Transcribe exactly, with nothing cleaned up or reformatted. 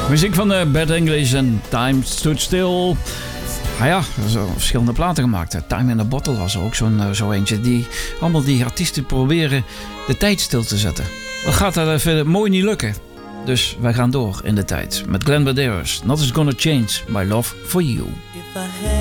Muziek van uh, Bad English en Time Stood Still. Ah ja, zo verschillende platen gemaakt. Time in a Bottle was er ook zo'n, uh, zo eentje. Die, allemaal die artiesten proberen de tijd stil te zetten. Dat gaat dat even mooi niet lukken. Dus wij gaan door in de tijd. Met Glenn Medeiros. Nothing's Gonna Change My Love For You.